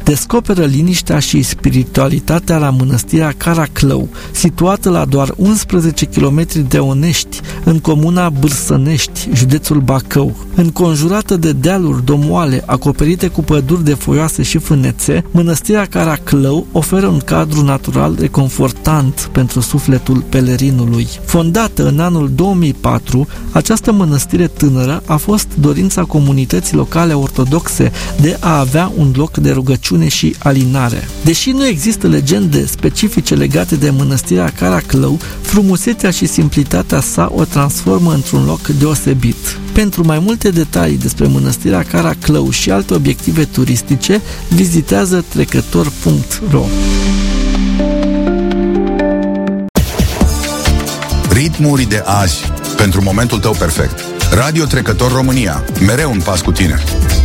descoperă liniștea și spiritualitatea la mănăstirea Caraclău, situată la doar 11 km de Onești, în comuna Bârsănești, județul Bacău. Înconjurată de dealuri domoale acoperite cu păduri de foioase și fânețe, mănăstirea Caraclău oferă un cadru natural reconfortant pentru sufletul pelerinului. Fondată în anul 2004, această mănăstire tânără a fost dorința comunității locale ortodoxe de a avea un loc de rugăciune și alinare. Deși nu există legende specifice legate de mănăstirea Caraclău, frumusețea și simplitatea sa o transformă într-un loc deosebit. Pentru mai multe detalii despre mănăstirea Caraclău și alte obiective turistice, vizitează trecător.ro. Ritmuri de azi, pentru momentul tău perfect. Radio Trecător România, mereu un pas cu tine.